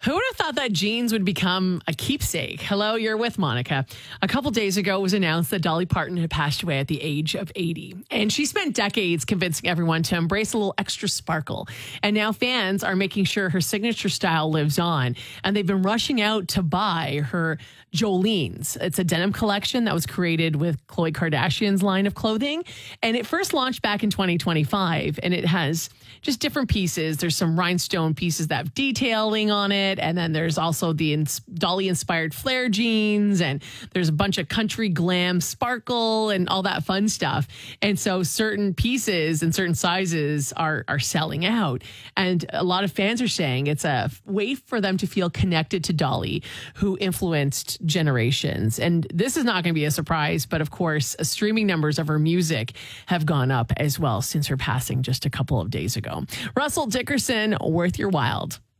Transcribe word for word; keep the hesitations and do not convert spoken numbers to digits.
Who would have thought that jeans would become a keepsake? Hello, you're with Monica. A couple days ago, it was announced that Dolly Parton had passed away at the age of eighty. And she spent decades convincing everyone to embrace a little extra sparkle. And now fans are making sure her signature style lives on. And they've been rushing out to buy her Jolene's. It's a denim collection that was created with Khloe Kardashian's line of clothing. And it first launched back in twenty twenty-five. And it has just different pieces. There's some rhinestone pieces that have detailing on it. And then there's also the ins- Dolly inspired flare jeans. And there's a bunch of country glam sparkle and all that fun stuff. And so certain pieces and certain sizes are, are selling out. And a lot of fans are saying it's a way for them to feel connected to Dolly, who influenced generations. And this is not going to be a surprise, but of course, streaming numbers of her music have gone up as well since her passing just a couple of days ago. Russell Dickerson, Worth Your Wild.